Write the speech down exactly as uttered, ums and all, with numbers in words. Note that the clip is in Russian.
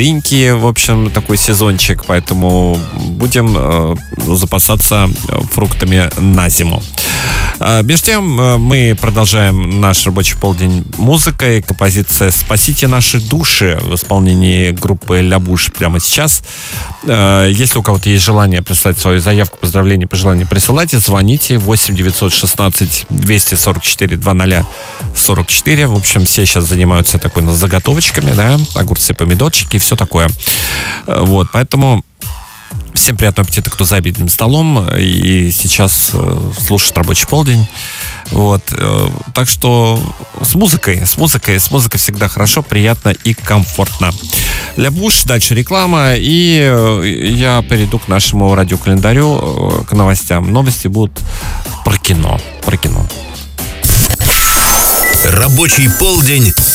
Линьки, в общем, такой сезончик, поэтому будем э, запасаться фруктами на зиму. Э, между тем, э, мы продолжаем наш рабочий полдень музыкой. Композиция «Спасите наши души» в исполнении группы «Ля Буш» прямо сейчас. Э, если у кого-то есть желание прислать свою заявку, поздравления, пожелания, присылайте, звоните восемь девятьсот шестнадцать двести сорок четыре двадцать сорок четыре. В общем, все сейчас занимаются такой заготовочками, да, огурцы, помидорчики и все такое. Вот, поэтому всем приятного аппетита, кто за обеденным столом и сейчас слушает рабочий полдень. Вот, так что с музыкой, с музыкой, с музыкой всегда хорошо, приятно и комфортно. Ля Буш, дальше реклама, и я перейду к нашему радиокалендарю, к новостям. Новости будут про кино, про кино. Рабочий полдень